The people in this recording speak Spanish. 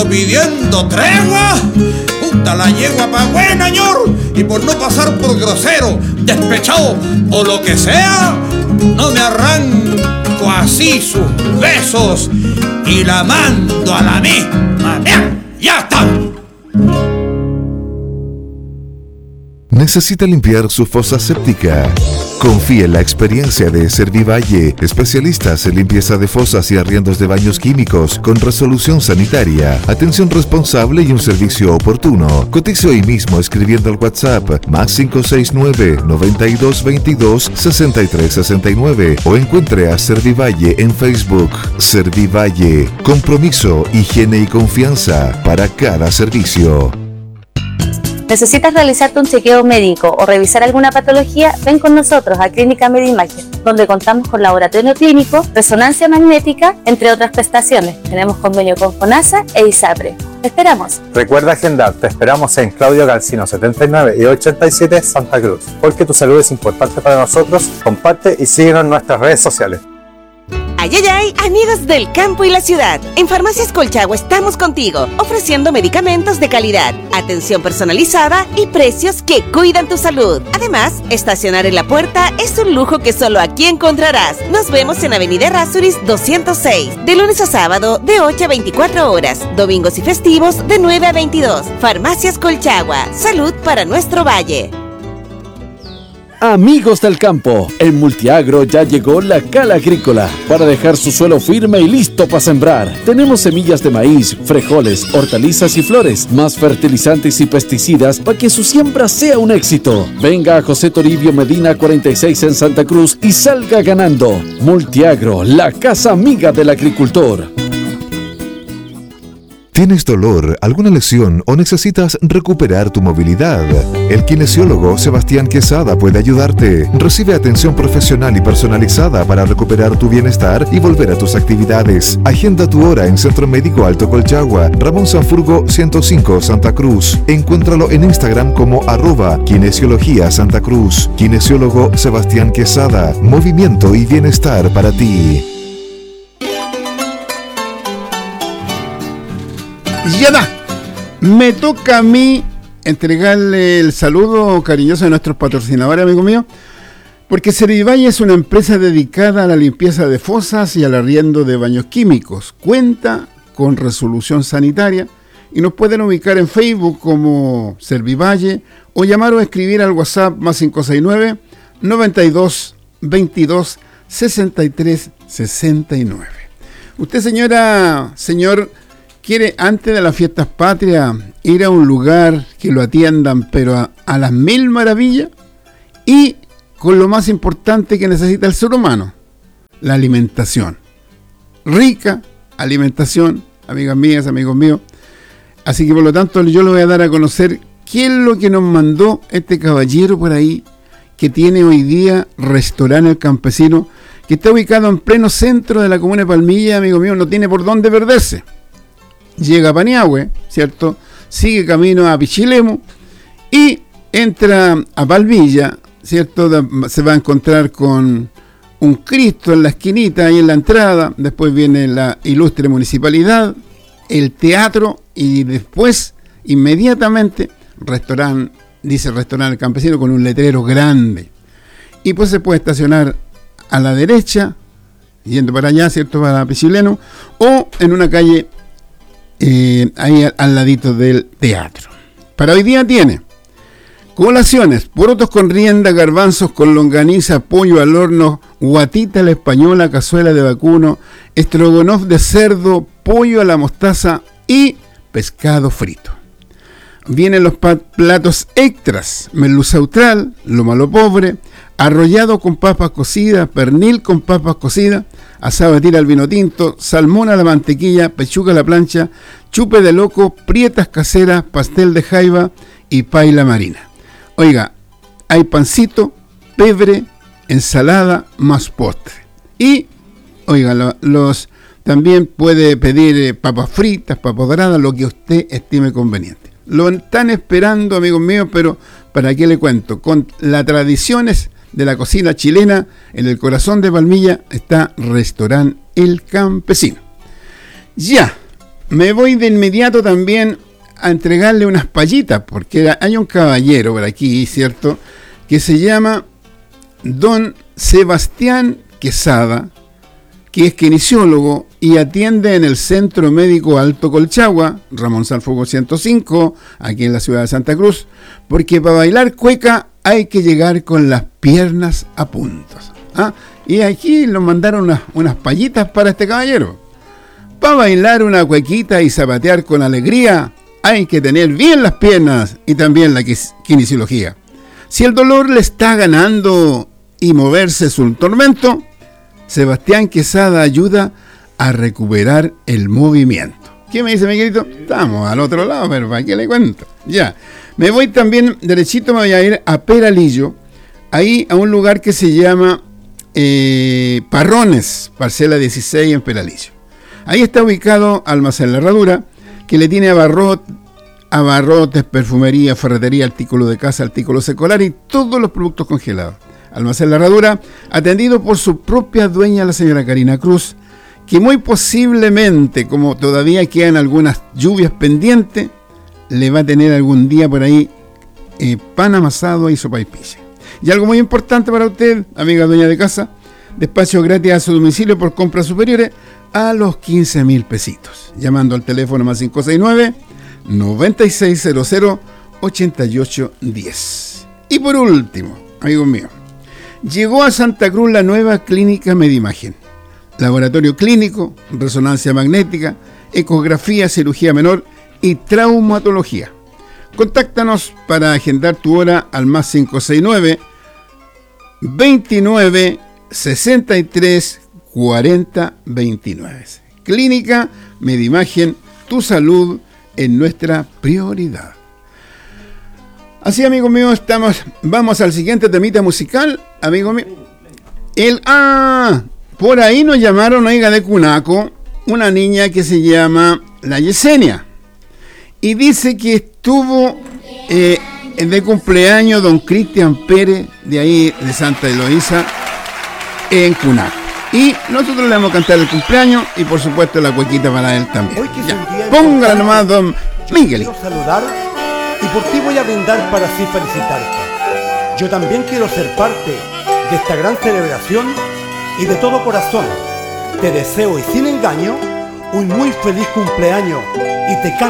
ando pidiendo tregua. Puta la yegua pa' buena, ñor. Y por no pasar por grosero, despechado o lo que sea, no me arranco así sus besos y la mando a la misma. ¡Ya está! ¿Necesita limpiar su fosa séptica? Confíe en la experiencia de Servivalle, especialistas en limpieza de fosas y arriendos de baños químicos con resolución sanitaria, atención responsable y un servicio oportuno. Cotice hoy mismo escribiendo al WhatsApp más 569-9222-6369 o encuentre a Servivalle en Facebook. Servivalle, compromiso, higiene y confianza para cada servicio. ¿Necesitas realizarte un chequeo médico o revisar alguna patología? Ven con nosotros a Clínica Medimagen, donde contamos con laboratorio clínico, resonancia magnética, entre otras prestaciones. Tenemos convenio con FONASA e ISAPRE. ¡Te esperamos! Recuerda agendar, te esperamos en Claudio Calcino 79 y 87 Santa Cruz. Porque tu salud es importante para nosotros, comparte y síguenos en nuestras redes sociales. ¡Ay, ay, ay! Amigos del campo y la ciudad, en Farmacias Colchagua estamos contigo, ofreciendo medicamentos de calidad, atención personalizada y precios que cuidan tu salud. Además, estacionar en la puerta es un lujo que solo aquí encontrarás. Nos vemos en Avenida Errázuriz 206, de lunes a sábado de 8 a 24 horas, domingos y festivos de 9 a 22. Farmacias Colchagua, salud para nuestro valle. Amigos del campo, en Multiagro ya llegó la Cala Agrícola para dejar su suelo firme y listo para sembrar. Tenemos semillas de maíz, frijoles, hortalizas y flores, más fertilizantes y pesticidas para que su siembra sea un éxito. Venga a José Toribio Medina 46 en Santa Cruz y salga ganando. Multiagro, la casa amiga del agricultor. ¿Tienes dolor, alguna lesión o necesitas recuperar tu movilidad? El kinesiólogo Sebastián Quesada puede ayudarte. Recibe atención profesional y personalizada para recuperar tu bienestar y volver a tus actividades. Agenda tu hora en Centro Médico Alto Colchagua, Ramón Sanfurgo 105 Santa Cruz. Encuéntralo en Instagram como @Kinesiología Santa Cruz. Kinesiólogo Sebastián Quesada. Movimiento y bienestar para ti. Y ya da. Me toca a mí entregarle el saludo cariñoso de nuestros patrocinadores, amigo mío, porque Servivalle es una empresa dedicada a la limpieza de fosas y al arriendo de baños químicos. Cuenta con resolución sanitaria y nos pueden ubicar en Facebook como Servivalle o llamar o escribir al WhatsApp más 569 92 22 63 69. Usted, señora, señor, quiere antes de las fiestas patrias ir a un lugar que lo atiendan pero a las mil maravillas y con lo más importante que necesita el ser humano, la alimentación. Rica alimentación, amigas mías, amigos míos. Así que por lo tanto yo le voy a dar a conocer qué es lo que nos mandó este caballero por ahí que tiene hoy día Restaurante El Campesino, que está ubicado en pleno centro de la comuna de Palmilla, amigo mío, no tiene por dónde perderse. Llega a Paniagüe, ¿cierto? Sigue camino a Pichilemu y entra a Palmilla, ¿cierto? Se va a encontrar con un Cristo en la esquinita, ahí en la entrada. Después viene la ilustre municipalidad, el teatro y después, inmediatamente, restaurante, dice Restaurante El Campesino con un letrero grande. Y pues se puede estacionar a la derecha, yendo para allá, ¿cierto? Para Pichilemu, o en una calle ahí al ladito del teatro. Para hoy día tiene colaciones, porotos con rienda, garbanzos con longaniza, pollo al horno, guatita a la española, cazuela de vacuno, estrogonoff de cerdo, pollo a la mostaza y pescado frito. Vienen los platos extras, merluza austral, lomo a lo pobre, arrollado con papas cocidas, pernil con papas cocidas, asado de tira al vino tinto, salmón a la mantequilla, pechuga a la plancha, chupe de loco, prietas caseras, pastel de jaiba y paila marina. Oiga, hay pancito, pebre, ensalada, más postre. Y, oiga, también puede pedir papas fritas, papas doradas, lo que usted estime conveniente. Lo están esperando, amigos míos, pero ¿para qué le cuento? Con las tradiciones de la cocina chilena, en el corazón de Palmilla está Restaurante El Campesino. Ya, me voy de inmediato también a entregarle unas payitas, porque hay un caballero por aquí, ¿cierto?, que se llama Don Sebastián Quesada, que es kinesiólogo y atiende en el Centro Médico Alto Colchagua, Ramón Sanfuego 105, aquí en la ciudad de Santa Cruz, porque para bailar cueca hay que llegar con las piernas a puntos. ¿Ah? Y aquí nos mandaron unas payitas para este caballero. Para bailar una cuequita y zapatear con alegría, hay que tener bien las piernas y también la kinesiología. Si el dolor le está ganando y moverse es un tormento, Sebastián Quesada ayuda a recuperar el movimiento. ¿Qué me dice, mi querido? Estamos al otro lado, pero ¿para qué le cuento? Ya. Me voy también, derechito me voy a ir a Peralillo, ahí a un lugar que se llama Parrones, parcela 16 en Peralillo. Ahí está ubicado Almacén La Herradura, que le tiene abarrotes, perfumería, ferretería, artículos de casa, artículos escolares y todos los productos congelados. Almacén La Herradura, atendido por su propia dueña, la señora Karina Cruz, que muy posiblemente, como todavía quedan algunas lluvias pendientes, le va a tener algún día por ahí pan amasado y sopaipilla. Y algo muy importante para usted, amiga dueña de casa, despacho gratis a su domicilio por compras superiores a los 15.000 pesitos, llamando al teléfono más 569-9600-8810. Y por último, amigos míos, llegó a Santa Cruz la nueva clínica Medimagen. Laboratorio clínico, resonancia magnética, ecografía, cirugía menor y traumatología. Contáctanos para agendar tu hora al más 569 29 63 40 29. Clínica Medimagen, tu salud es nuestra prioridad. Así, amigos míos, vamos al siguiente temita musical, amigo mío. Por ahí nos llamaron, oiga, de Cunaco, una niña que se llama la Yesenia. Y dice que estuvo de cumpleaños don Cristian Pérez, de ahí de Santa Eloísa, en Cunaco. Y nosotros le vamos a cantar el cumpleaños y por supuesto la cuequita para él también. Póngala nomás, don Miguel. Quiero saludar y por ti voy a brindar para así felicitarte. Yo también quiero ser parte de esta gran celebración y de todo corazón te deseo y sin engaño un muy feliz cumpleaños y te canto